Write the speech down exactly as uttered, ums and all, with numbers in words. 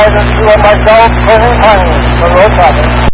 I just feel myself turning time the road traffic.